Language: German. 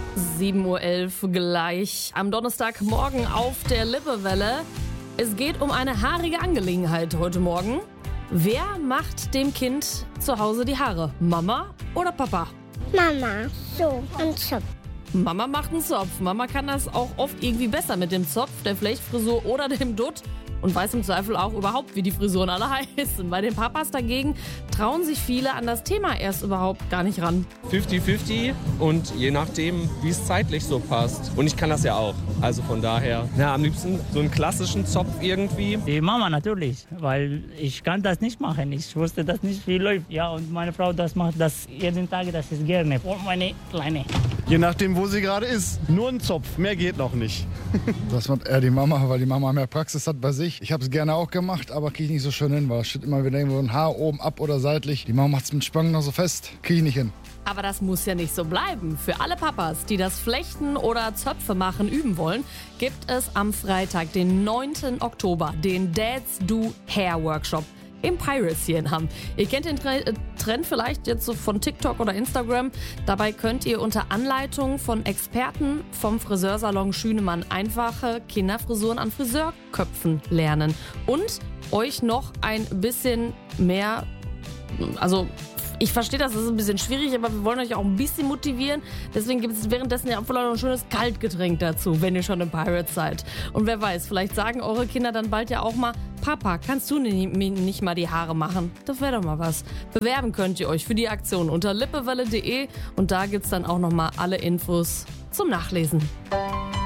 7:11 Uhr gleich am Donnerstagmorgen auf der Lippewelle. Es geht um eine haarige Angelegenheit heute Morgen. Wer macht dem Kind zu Hause die Haare? Mama oder Papa? Mama, so und Zopf. Mama macht einen Zopf. Mama kann das auch oft irgendwie besser mit dem Zopf, der Flechtfrisur oder dem Dutt. Und weiß im Zweifel auch überhaupt, wie die Frisuren alle heißen. Bei den Papas dagegen trauen sich viele an das Thema erst überhaupt gar nicht ran. 50-50 und je nachdem, wie es zeitlich so passt. Und ich kann das ja auch. Also von daher, am liebsten so einen klassischen Zopf irgendwie. Die Mama natürlich, weil ich kann das nicht machen. Ich wusste das nicht, wie läuft. Ja, und meine Frau macht das jeden Tag, das ist gerne. Und meine Kleine. Je nachdem, wo sie gerade ist. Nur ein Zopf, mehr geht noch nicht. Das macht eher die Mama, weil die Mama mehr Praxis hat bei sich. Ich habe es gerne auch gemacht, aber kriege ich nicht so schön hin, weil es steht immer wieder irgendwo ein Haar oben ab oder seitlich. Die Mama macht es mit Spangen noch so fest, kriege ich nicht hin. Aber das muss ja nicht so bleiben. Für alle Papas, die das Flechten oder Zöpfe machen üben wollen, gibt es am Freitag, den 9. Oktober, den Dads Do Hair Workshop im Pirates hier in Hamm. Ihr kennt den Trend vielleicht jetzt so von TikTok oder Instagram. Dabei könnt ihr unter Anleitung von Experten vom Friseursalon Schünemann einfache Kinderfrisuren an Friseurköpfen lernen und euch noch ein bisschen mehr, also ich verstehe, das ist ein bisschen schwierig, aber wir wollen euch auch ein bisschen motivieren. Deswegen gibt es währenddessen ja auch vielleicht noch ein schönes Kaltgetränk dazu, wenn ihr schon im Pirates seid. Und wer weiß, vielleicht sagen eure Kinder dann bald ja auch mal, Papa, kannst du mir nicht mal die Haare machen? Das wäre doch mal was. Bewerben könnt ihr euch für die Aktion unter lippewelle.de und da gibt es dann auch nochmal alle Infos zum Nachlesen.